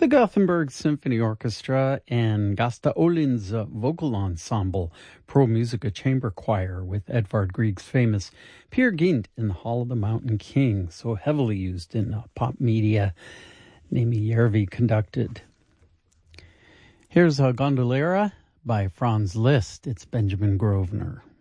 The Gothenburg Symphony Orchestra and Gasta Olin's vocal ensemble, Pro Musica Chamber Choir, with Edvard Grieg's famous Peer Gynt in the Hall of the Mountain King, so heavily used in pop media. Nimi Järvi conducted. Here's a Gondolera by Franz Liszt. It's Benjamin Grosvenor.